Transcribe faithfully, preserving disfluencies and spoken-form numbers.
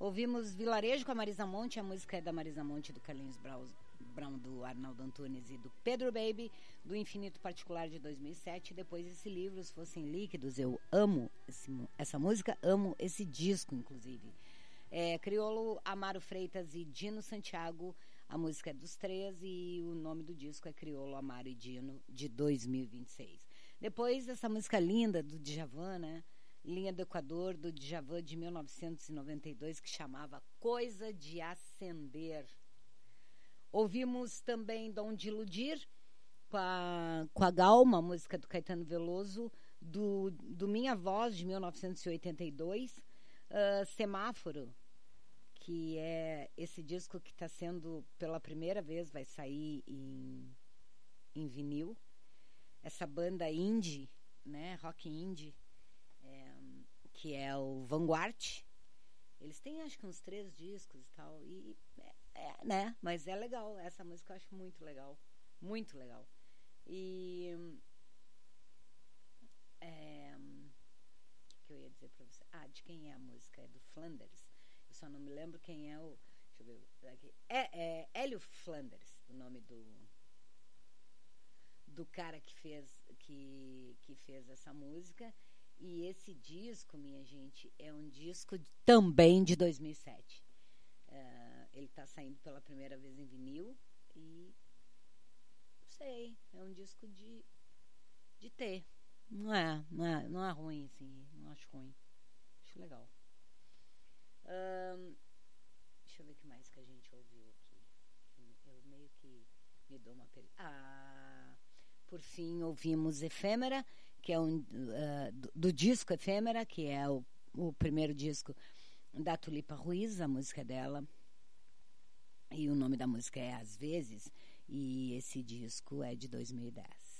Ouvimos Vilarejo com a Marisa Monte, a música é da Marisa Monte, do Carlinhos Brown, Brown, do Arnaldo Antunes e do Pedro Baby, do Infinito Particular de dois mil e sete. Depois esse livro, Se Fossem Líquidos, eu amo esse, essa música, amo esse disco, inclusive. É, Criolo, Amaro Freitas e Dino Santiago, a música é dos três e o nome do disco é Criolo, Amaro e Dino, de dois mil e vinte e seis. Depois essa música linda do Djavan, né? Linha do Equador, do Djavan, de mil novecentos e noventa e dois, que chamava Coisa de Acender. Ouvimos também Dom de Iludir, com a, com a Gal, uma música do Caetano Veloso, do, do Minha Voz, de mil novecentos e oitenta e dois, uh, Semáforo, que é esse disco que está sendo, pela primeira vez, vai sair em, em vinil. Essa banda indie, né, rock indie, é, que é o Vanguard. Eles têm, acho que, uns três discos e tal, e é, é, né, mas é legal. Essa música eu acho muito legal, muito legal. E é, o que eu ia dizer pra você? Ah, de quem é a música? É do Flanders. Eu só não me lembro quem é o... Deixa eu ver aqui. É, é Hélio Flanders, o nome do do cara que fez que, que fez essa música. E esse disco, minha gente, é um disco também de dois mil e sete. Uh, ele está saindo pela primeira vez em vinil e não sei, é um disco de de ter. Não é, não é, não é ruim, assim, não acho ruim. Acho legal. Um, deixa eu ver o que mais que a gente ouviu aqui. Eu meio que me dou uma... Per... Ah, por fim, ouvimos Efêmera, que é um, uh, do, do disco Efêmera, que é o, o primeiro disco da Tulipa Ruiz, a música dela. E o nome da música é Às Vezes, e esse disco é de dois mil e dez.